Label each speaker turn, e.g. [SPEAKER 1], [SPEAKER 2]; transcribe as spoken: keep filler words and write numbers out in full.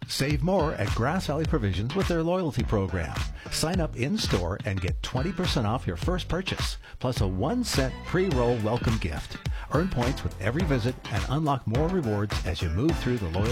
[SPEAKER 1] Save more at Grass Valley Provisions with their loyalty program. Sign up in-store and get twenty percent off your first purchase, plus a one cent pre-roll welcome gift. Earn points with every visit and unlock more rewards as you move through the loyalty